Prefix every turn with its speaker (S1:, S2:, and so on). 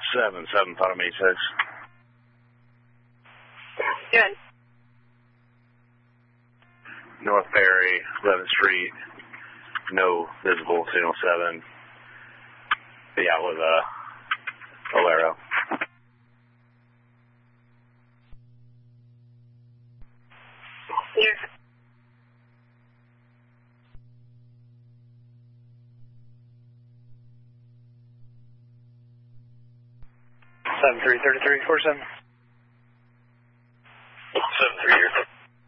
S1: 7-7, bottom 86.
S2: Good.
S1: North Ferry, 11th Street, no visible, signal 7. Yeah, with Valero.
S2: Here.
S3: 733347.